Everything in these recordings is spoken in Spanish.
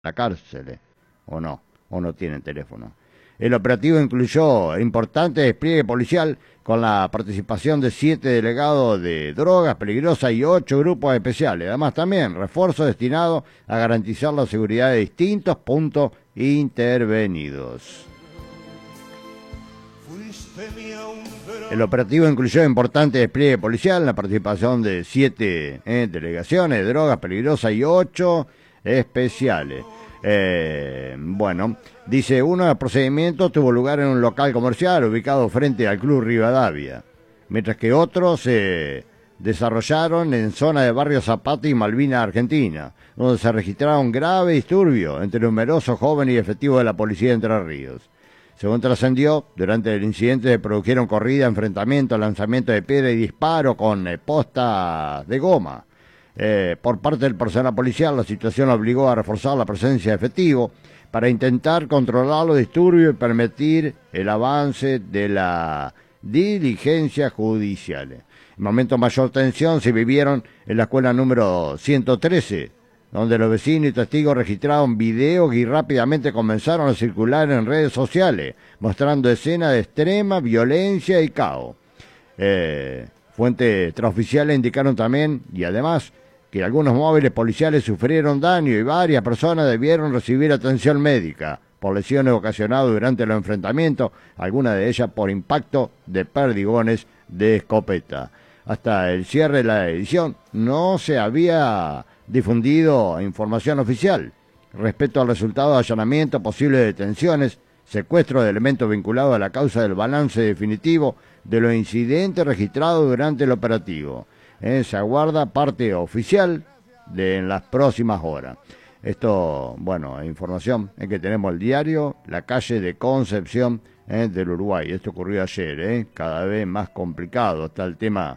la cárcel, o no tienen teléfono. El operativo incluyó importante despliegue policial con la participación de 7 delegados de drogas peligrosas y 8 grupos especiales. Además también refuerzo destinado a garantizar la seguridad de distintos puntos intervenidos. El operativo incluyó importante despliegue policial, la participación de 7 delegaciones de drogas peligrosas y 8 especiales. Bueno, dice, uno de los procedimientos tuvo lugar en un local comercial ubicado frente al Club Rivadavia, mientras que otros se desarrollaron en zona de Barrio Zapata y Malvinas, Argentina, donde se registraron graves disturbios entre numerosos jóvenes y efectivos de la policía de Entre Ríos. Según trascendió, durante el incidente se produjeron corrida, enfrentamiento, lanzamiento de piedra y disparo con postas de goma. Por parte del personal policial, la situación obligó a reforzar la presencia de efectivo para intentar controlar los disturbios y permitir el avance de la diligencia judicial. En momentos de mayor tensión se vivieron en la escuela número 113, donde los vecinos y testigos registraron videos y rápidamente comenzaron a circular en redes sociales, mostrando escenas de extrema violencia y caos. Fuentes extraoficiales indicaron también, y además, que algunos móviles policiales sufrieron daño y varias personas debieron recibir atención médica por lesiones ocasionadas durante los enfrentamientos, algunas de ellas por impacto de perdigones de escopeta. Hasta el cierre de la edición no se había difundido información oficial respecto al resultado de allanamiento, posibles detenciones, secuestro de elementos vinculados a la causa del balance definitivo de los incidentes registrados durante el operativo. Se aguarda parte oficial en las próximas horas. Esto, bueno, información que tenemos el diario La Calle de Concepción del Uruguay. Esto ocurrió ayer, cada vez más complicado está el tema,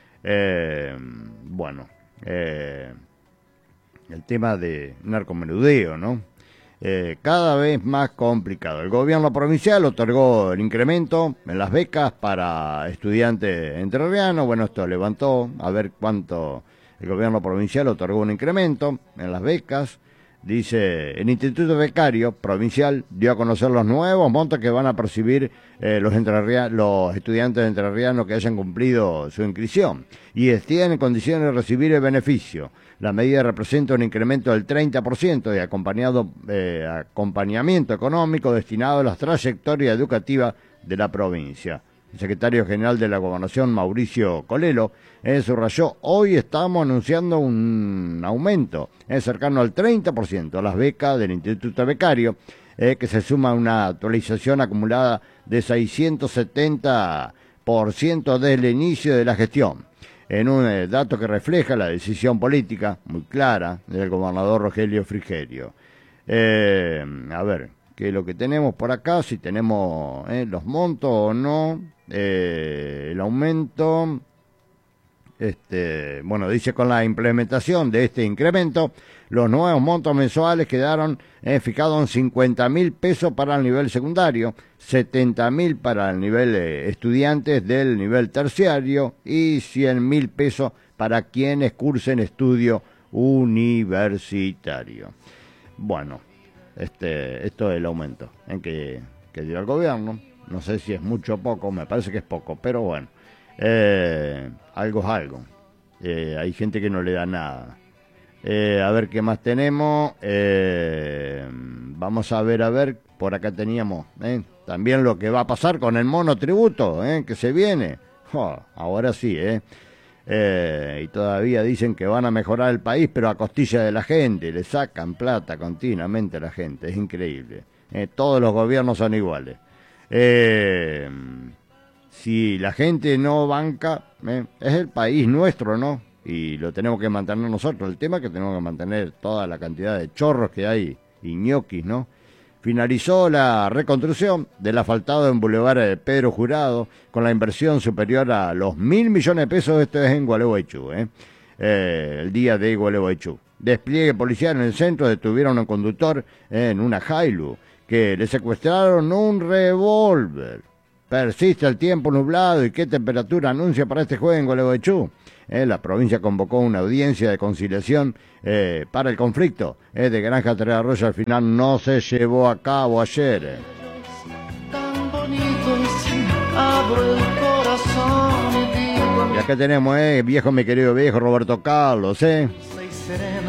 el tema de narcomenudeo, ¿no? Cada vez más complicado. El gobierno provincial otorgó el incremento en las becas para estudiantes entrerrianos. Bueno, esto levantó a ver cuánto. El gobierno provincial otorgó un incremento en las becas. Dice, el Instituto Becario Provincial dio a conocer los nuevos montos que van a percibir los estudiantes entrerrianos que hayan cumplido su inscripción y estén en condiciones de recibir el beneficio. La medida representa un incremento del 30% de acompañamiento económico destinado a las trayectorias educativas de la provincia. El secretario general de la Gobernación, Mauricio Colelo, subrayó, hoy estamos anunciando un aumento cercano al 30% a las becas del Instituto Becario, que se suma a una actualización acumulada de 670% desde el inicio de la gestión, en un dato que refleja la decisión política muy clara del gobernador Rogelio Frigerio. A ver, ¿qué es lo que tenemos por acá? Si tenemos los montos o no. El aumento, bueno, dice, con la implementación de este incremento, los nuevos montos mensuales quedaron fijados en 50.000 pesos para el nivel secundario, 70.000 para el nivel estudiantes del nivel terciario y 100.000 pesos para quienes cursen estudio universitario. Bueno, esto es el aumento que dio el gobierno. No sé si es mucho o poco, me parece que es poco, pero bueno, algo es algo. Hay gente que no le da nada. A ver qué más tenemos. Vamos a ver, por acá teníamos también lo que va a pasar con el monotributo, que se viene. Ahora sí, y todavía dicen que van a mejorar el país, pero a costilla de la gente, le sacan plata continuamente a la gente, es increíble. Todos los gobiernos son iguales. Si la gente no banca, es el país nuestro, ¿no? Y lo tenemos que mantener nosotros. El tema es que tenemos que mantener toda la cantidad de chorros que hay y ñoquis, ¿no? Finalizó la reconstrucción del asfaltado en Boulevard Pedro Jurado con la inversión superior a los 1.000 millones de pesos. Esto es en Gualeguaychú, el día de Gualeguaychú. Despliegue policial en el centro, detuvieron a un conductor en una Hilux que le secuestraron un revólver persiste el tiempo nublado y qué temperatura anuncia para este jueves en Gualeguaychú. La provincia convocó una audiencia de conciliación para el conflicto de Granja Tres Arroyos. Al final no se llevó a cabo ayer. Tan bonitos, abro el corazón y digo, Y acá tenemos, viejo, mi querido viejo Roberto Carlos,